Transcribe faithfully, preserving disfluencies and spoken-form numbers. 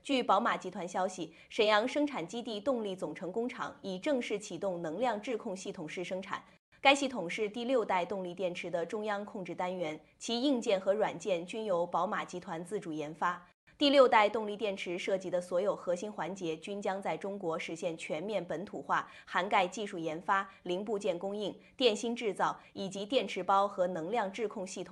据宝马集团消息，沈阳生产基地动力总成工厂已正式启动能量质控系统试生产。该系统是第六代动力电池的中央控制单元，其硬件和软件均由宝马集团自主研发。第六代动力电池涉及的所有核心环节均将在中国实现全面本土化，涵盖技术研发、零部件供应、电芯制造以及电池包和能量质控系统。